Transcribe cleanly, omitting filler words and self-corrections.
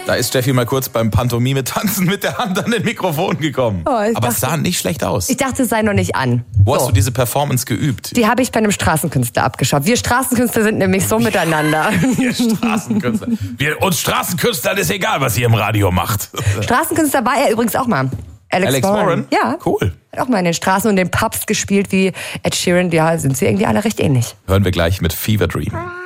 Da ist Steffi mal kurz beim Pantomime-Tanzen mit der Hand an den Mikrofon gekommen. Aber es sah nicht schlecht aus. Ich dachte, es sei noch nicht an. Wo hast du diese Performance geübt? Die habe ich bei einem Straßenkünstler abgeschaut. Wir Straßenkünstler sind nämlich so miteinander. Wir Straßenkünstler. Uns Straßenkünstlern ist egal, was ihr im Radio macht. Straßenkünstler war er übrigens auch mal. Alex Warren? Ja. Cool. Hat auch mal in den Straßen und den Pubs gespielt wie Ed Sheeran. Ja, sind sie irgendwie alle recht ähnlich. Hören wir gleich mit Fever Dream.